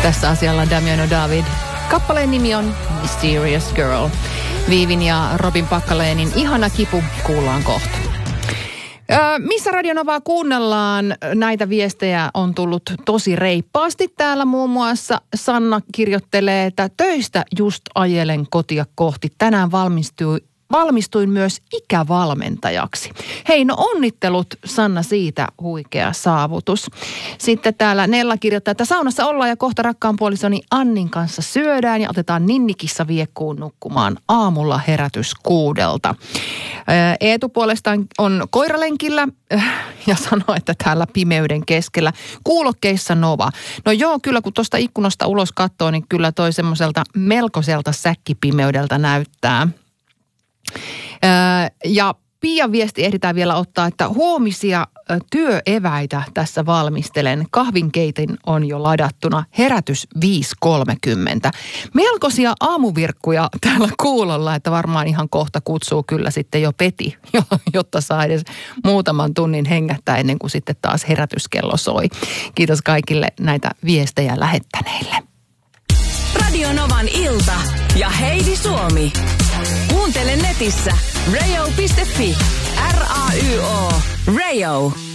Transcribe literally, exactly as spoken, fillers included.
Tässä asialla Damiano David. Kappaleen nimi on Mysterious Girl. Viivin ja Robin Packalénin ihana kipu kuullaan kohta. Ö, missä Radionovaa kuunnellaan? Näitä viestejä on tullut tosi reippaasti. Täällä muun muassa Sanna kirjoittelee, että töistä just ajelen kotia kohti. Tänään valmistui Valmistuin myös ikävalmentajaksi. Hei, no onnittelut Sanna siitä, huikea saavutus. Sitten täällä Nella kirjoittaa, että saunassa ollaan ja kohta rakkaan puolisoni Annin kanssa syödään ja otetaan ninnikissa viekkuun nukkumaan aamulla herätys kuudelta. Eetu puolestaan on koiralenkillä ja sanoo, että täällä pimeyden keskellä kuulokkeissa Nova. No joo, kyllä kun tuosta ikkunasta ulos katsoo, niin kyllä toi semmoiselta melkoiselta säkkipimeydeltä näyttää. Ja Pian viesti ehditään vielä ottaa, että huomisia työeväitä tässä valmistelen. Kahvinkeitin on jo ladattuna. Herätys viisi kolmekymmentä. Melkoisia aamuvirkkuja täällä kuulolla, että varmaan ihan kohta kutsuu kyllä sitten jo Peti, jotta saa edes muutaman tunnin hengättää ennen kuin sitten taas herätyskello soi. Kiitos kaikille näitä viestejä lähettäneille. Radio Novan ilta ja Heidi Suomi. Kuuntele netissä radio piste fi. R A Y O. Radio.